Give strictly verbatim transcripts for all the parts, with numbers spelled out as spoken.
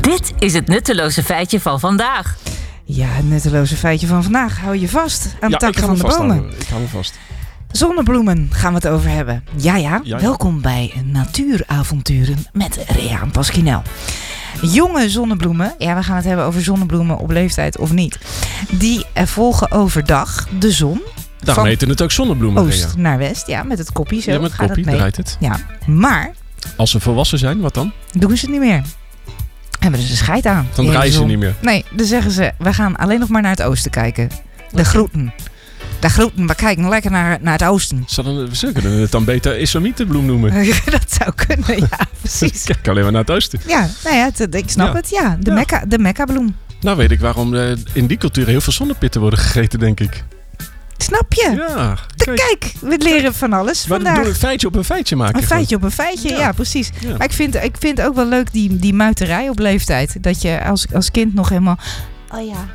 Dit is het nutteloze feitje van vandaag. Ja, het nutteloze feitje van vandaag. Hou je vast aan de Ja, takken van de bomen. Houden. Ik hou me vast. Zonnebloemen gaan we het over hebben. Ja, ja. Ja, ja. Welkom bij Natuuravonturen met Reaan Pasquinel. Jonge zonnebloemen, ja, we gaan het hebben over zonnebloemen op leeftijd of niet. Die eh, volgen overdag de zon. Daarom van heten het ook zonnebloemen. oost Ja, naar west. Ja, met het koppie zo ja met gaat koppie het mee. draait het. Ja, maar Als ze volwassen zijn, wat dan? doen ze het niet meer. Hebben ze de scheid aan. Dan Die draaien ze hele niet zon. meer. Nee, dan zeggen ze, we gaan alleen nog maar naar het oosten kijken. De groeten. De groeten, we kijken lekker naar, naar het oosten. Zullen ze kunnen het dan beter islamietenbloem noemen? Dat zou kunnen, ja, precies. Kijk alleen maar naar het oosten. Ja, nou ja, het- ik snap Ja. het. Ja, de, Ja. Mekka, de Mekka-bloem. Nou weet ik waarom eh, in die cultuur heel veel zonnepitten worden gegeten, denk ik. Snap je? Ja, kijk. Kijk, we leren van alles Maar vandaag. door een feitje op een feitje maken. Een gewoon. feitje op een feitje, ja, Ja. precies. Ja. Maar ik vind, ik vind ook wel leuk die, die muiterij op leeftijd. Dat je als, als kind nog helemaal... Oh ja,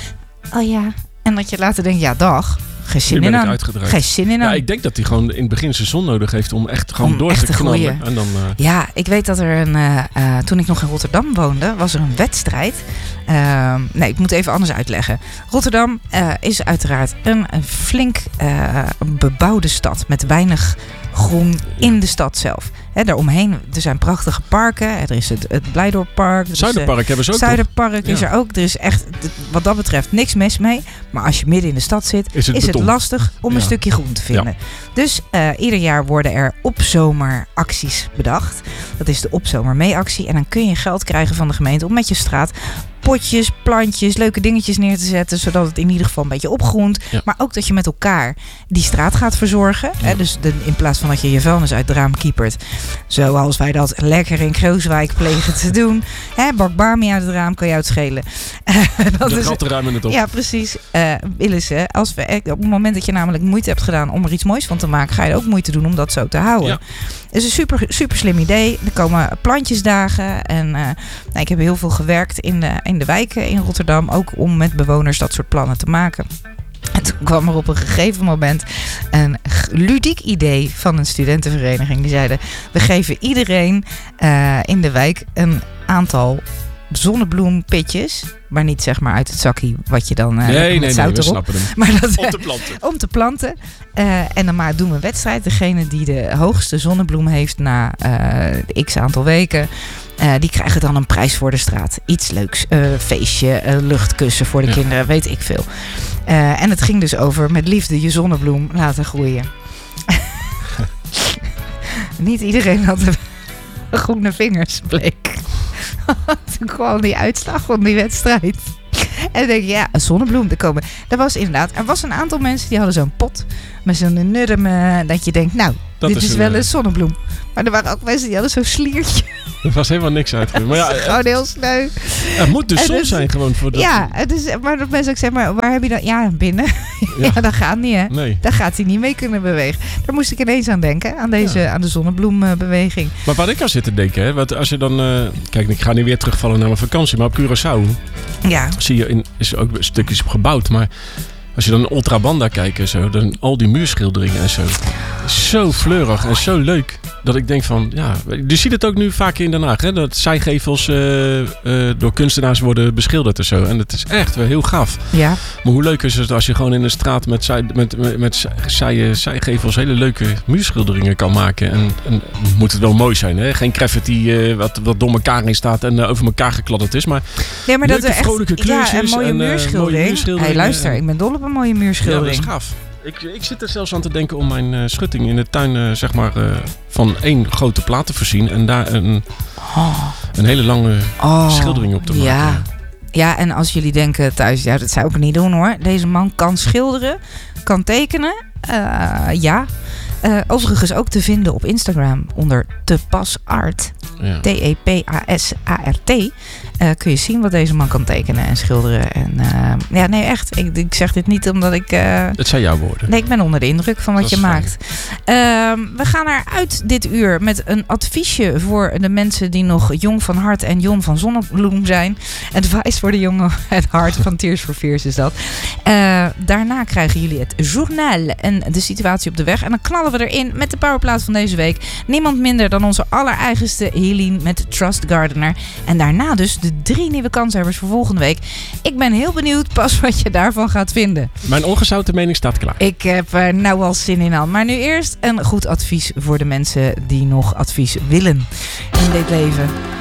oh ja. En dat je later denkt, ja dag, geen Nu zin ben in ik aan. uitgedraaid. Geen zin in Ja, aan. ik denk dat hij gewoon in het begin zijn zon nodig heeft om echt gewoon Om door echt te te knallen. groeien. En dan, eh, Ja, ik weet dat er een... eh, eh, toen ik nog in Rotterdam woonde, was er een wedstrijd. Ehm, nee, ik moet even anders uitleggen. Rotterdam eh, is uiteraard een, een flink eh, bebouwde stad met weinig groen in de stad zelf. Hè, daaromheen, er zijn prachtige parken. Er is het, het Blijdorppark. er is, eh, Zuiderpark hebben ze ook Zuiderpark is Ja. er ook. Er is echt, wat dat betreft, niks mis mee. Maar als je midden in de stad zit, Is het is het beton. lastig om een Ja. stukje groen te vinden. Dus eh, ieder jaar worden er opzomeracties bedacht. Dat is de opzomer mee-actie. En dan kun je geld krijgen van de gemeente om met je straat potjes, plantjes, leuke dingetjes neer te zetten. Zodat het in ieder geval een beetje opgroent. Ja. Maar ook dat je met elkaar die straat gaat verzorgen. Ja. Hè? Dus de, in plaats van dat je je vuilnis uit het raam kiepert. Zoals wij dat lekker in Krooswijk plegen te doen. Hè? Bak barmie uit het raam, kan jou het schelen. dat De is, ratten ruimen het op. ja, precies. Eh willen ze. Als we, op het moment dat je namelijk moeite hebt gedaan om er iets moois van te maken, ga je er ook moeite doen om dat zo te houden. Ja. Het is een super, super slim idee. Er komen plantjesdagen. En uh, nou, ik heb heel veel gewerkt in de, in de wijken in Rotterdam. Ook om met bewoners dat soort plannen te maken. En toen kwam er op een gegeven moment een g- ludiek idee van een studentenvereniging. Die zeiden, we geven iedereen uh, in de wijk een aantal zonnebloempitjes. Maar niet zeg maar uit het zakje wat je dan uh, nee, met nee, nee, zout we erop. snappen hem. Maar dat, Om te planten. om te planten. Uh, en dan maar doen we een wedstrijd. Degene die de hoogste zonnebloem heeft na uh, x aantal weken, uh, die krijgen dan een prijs voor de straat. Iets leuks. Uh, feestje, uh, luchtkussen voor de Ja. kinderen, weet ik veel. Uh, en het ging dus over met liefde je zonnebloem laten groeien. Niet iedereen had de groene vingers, bleek. Toen kwam die uitslag van die wedstrijd. En dan denk je, ja, een zonnebloem te komen. Er was inderdaad, er was een aantal mensen die hadden zo'n pot met zo'n nudem. Uh, dat je denkt, nou, Dat dit is is een, wel uh, een zonnebloem. Maar er waren ook mensen die hadden zo'n sliertje. Er was helemaal niks uit. Maar ja, Gewoon heel sneu. het moet de En zon dus- zijn gewoon voor dat. Ja, het is, maar dat mensen ook zeggen, maar waar heb je dat? Ja, binnen. ja. Ja. dat gaat niet, hè. Nee. Daar gaat hij niet mee kunnen bewegen. Daar moest ik ineens aan denken, aan, deze, Ja. aan de zonnebloembeweging. Maar wat ik aan zit te denken, hè, want als je dan... Uh, kijk, ik ga nu weer terugvallen naar mijn vakantie, maar op Curaçao Ja, zie je, in, is ook stukjes op gebouwd, maar als je dan in Ultrabanda kijkt en zo, dan al die muurschilderingen en zo. Zo fleurig en zo leuk. Dat ik denk van, ja, je ziet het ook nu vaak in Den Haag, hè, dat zijgevels uh, uh, door kunstenaars worden beschilderd en zo. En dat is echt wel heel gaaf. ja. Maar hoe leuk is het als je gewoon in een straat met, zij, met, met, met zij, zijgevels hele leuke muurschilderingen kan maken. En, en moet het wel mooi zijn, hè? Geen graffiti uh, wat, wat door elkaar in staat en uh, over elkaar gekladderd is. Maar Nee, maar leuke, dat er echt, vrolijke ja, kleurtjes een mooie en, uh, muurschildering. mooie muurschilderingen Hey, luister, en- ik ben dol op een mooie ja, dat muurschildering. is gaaf. Ik, ik zit er zelfs aan te denken om mijn uh, schutting in de tuin uh, zeg maar, uh, van één grote plaat te voorzien. En daar een, Oh. een hele lange Oh, schildering op te maken. Ja. Ja, en als jullie denken thuis, ja, dat zou ik niet doen hoor. Deze man kan schilderen, kan tekenen. Uh, ja. Uh, overigens ook te vinden op Instagram onder Te Pas Art. Ja. T E P A S A R T. Uh, kun je zien wat deze man kan tekenen en schilderen. En, uh, ja, nee, echt. Ik, ik zeg dit niet omdat ik... Uh, Het zijn jouw woorden. Nee, ik ben onder de indruk van wat Dat je is fijn. maakt. Uh, we gaan eruit dit uur met een adviesje voor de mensen die nog jong van hart en jong van zonnebloem zijn. Advice voor de jongen het hart van Tears for Fears is dat. Uh, daarna krijgen jullie het journaal en de situatie op de weg. En dan knallen we erin met de powerplaat van deze week. Niemand minder dan onze allereigenste Helene met Trust Gardener. En daarna dus de de drie nieuwe kanshebbers voor volgende week. Ik ben heel benieuwd pas wat je daarvan gaat vinden. Mijn ongezouten mening staat klaar. Ik heb er nou al zin in aan. Maar nu eerst een goed advies voor de mensen die nog advies willen in dit leven.